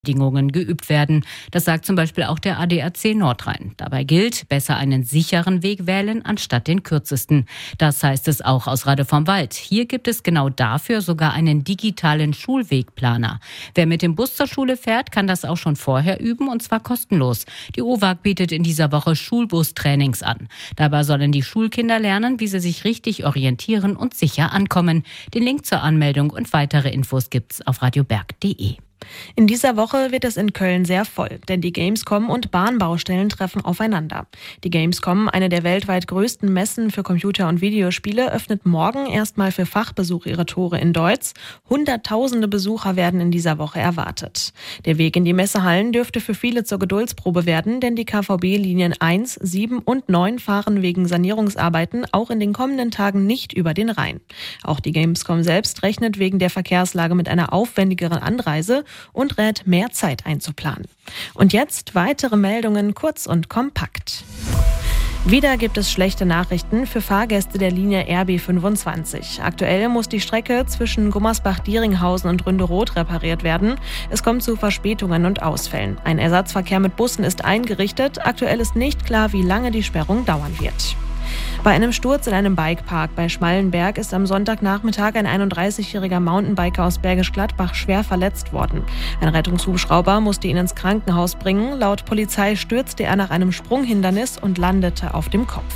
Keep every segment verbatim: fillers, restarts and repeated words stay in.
Bedingungen geübt werden. Das sagt zum Beispiel auch der A D A C Nordrhein. Dabei gilt, besser einen sicheren Weg wählen, anstatt den kürzesten. Das heißt es auch aus Rade vom Wald. Hier gibt es genau dafür sogar einen digitalen Schulwegplaner. Wer mit dem Bus zur Schule fährt, kann das auch schon vorher üben, und zwar kostenlos. Die O W A G bietet in dieser Woche Schulbustrainings an. Dabei sollen die Schulkinder lernen, wie sie sich richtig orientieren und sicher ankommen. Den Link zur Anmeldung und weitere Infos gibt's auf radioberg punkt de. In dieser Woche wird es in Köln sehr voll, denn die Gamescom und Bahnbaustellen treffen aufeinander. Die Gamescom, eine der weltweit größten Messen für Computer- und Videospiele, öffnet morgen erstmal für Fachbesuch ihre Tore in Deutz. Hunderttausende Besucher werden in dieser Woche erwartet. Der Weg in die Messehallen dürfte für viele zur Geduldsprobe werden, denn die K V B-Linien eins, sieben und neun fahren wegen Sanierungsarbeiten auch in den kommenden Tagen nicht über den Rhein. Auch die Gamescom selbst rechnet wegen der Verkehrslage mit einer aufwendigeren Anreise und rät, mehr Zeit einzuplanen. Und jetzt weitere Meldungen kurz und kompakt. Wieder gibt es schlechte Nachrichten für Fahrgäste der Linie R B fünfundzwanzig. Aktuell muss die Strecke zwischen Gummersbach-Dieringhausen und Ründeroth repariert werden. Es kommt zu Verspätungen und Ausfällen. Ein Ersatzverkehr mit Bussen ist eingerichtet. Aktuell ist nicht klar, wie lange die Sperrung dauern wird. Bei einem Sturz in einem Bikepark bei Schmallenberg ist am Sonntagnachmittag ein einunddreißigjähriger Mountainbiker aus Bergisch Gladbach schwer verletzt worden. Ein Rettungshubschrauber musste ihn ins Krankenhaus bringen. Laut Polizei stürzte er nach einem Sprunghindernis und landete auf dem Kopf.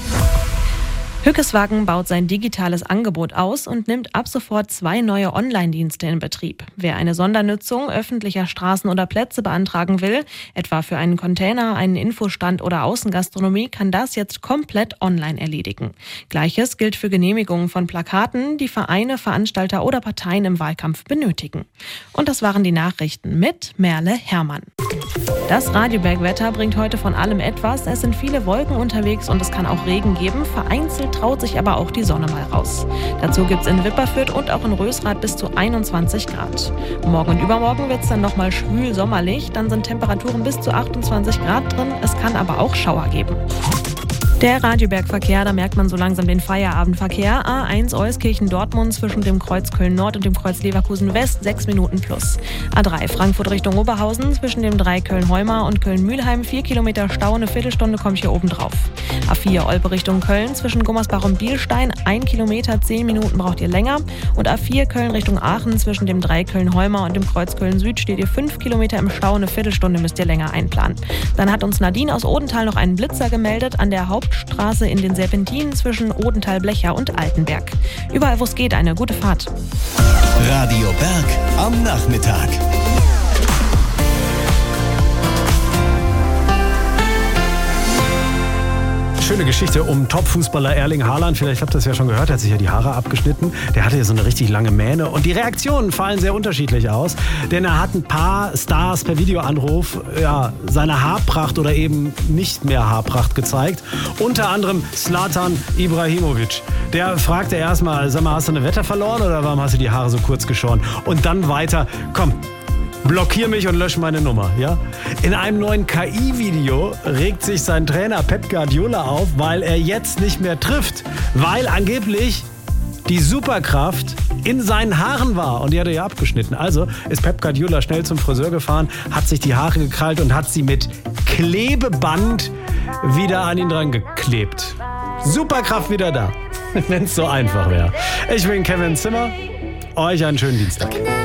Hückeswagen baut sein digitales Angebot aus und nimmt ab sofort zwei neue Online-Dienste in Betrieb. Wer eine Sondernutzung öffentlicher Straßen oder Plätze beantragen will, etwa für einen Container, einen Infostand oder Außengastronomie, kann das jetzt komplett online erledigen. Gleiches gilt für Genehmigungen von Plakaten, die Vereine, Veranstalter oder Parteien im Wahlkampf benötigen. Und das waren die Nachrichten mit Merle Herrmann. Das Radioberg-Wetter bringt heute von allem etwas. Es sind viele Wolken unterwegs und es kann auch Regen geben. Vereinzelt traut sich aber auch die Sonne mal raus. Dazu gibt es in Wipperfürth und auch in Rösrath bis zu einundzwanzig Grad. Morgen und übermorgen wird es dann nochmal schwül sommerlich. Dann sind Temperaturen bis zu achtundzwanzig Grad drin. Es kann aber auch Schauer geben. Der Radioberg-Verkehr, da merkt man so langsam den Feierabendverkehr. A eins Euskirchen-Dortmund zwischen dem Kreuz Köln-Nord und dem Kreuz Leverkusen-West, sechs Minuten plus. A drei Frankfurt Richtung Oberhausen zwischen dem drei Köln-Heumar und Köln-Mühlheim, vier Kilometer Stau, eine Viertelstunde komme ich hier oben drauf. A vier Olpe Richtung Köln zwischen Gummersbach und Bielstein, ein Kilometer, zehn Minuten braucht ihr länger. Und A vier Köln Richtung Aachen zwischen dem drei Köln-Heumar und dem Kreuz Köln-Süd steht ihr fünf Kilometer im Stau, eine Viertelstunde müsst ihr länger einplanen. Dann hat uns Nadine aus Odenthal noch einen Blitzer gemeldet an der Haupt Straße in den Serpentinen zwischen Odenthal-Blecher und Altenberg. Überall, wo es geht, eine gute Fahrt. Radio Berg am Nachmittag. Schöne Geschichte um Topfußballer Erling Haaland. Vielleicht habt ihr das ja schon gehört, er hat sich ja die Haare abgeschnitten. Der hatte ja so eine richtig lange Mähne und die Reaktionen fallen sehr unterschiedlich aus. Denn er hat ein paar Stars per Videoanruf ja, seine Haarpracht oder eben nicht mehr Haarpracht gezeigt. Unter anderem Zlatan Ibrahimovic. Der fragte erstmal, sag mal, hast du eine Wette verloren oder warum hast du die Haare so kurz geschoren? Und dann weiter, komm, blockier mich und lösch meine Nummer, ja? In einem neuen K I-Video regt sich sein Trainer Pep Guardiola auf, weil er jetzt nicht mehr trifft, weil angeblich die Superkraft in seinen Haaren war und die hat er ja abgeschnitten. Also ist Pep Guardiola schnell zum Friseur gefahren, hat sich die Haare gekrallt und hat sie mit Klebeband wieder an ihn dran geklebt. Superkraft wieder da, wenn es so einfach wäre. Ich bin Kevin Zimmer, euch einen schönen Dienstag.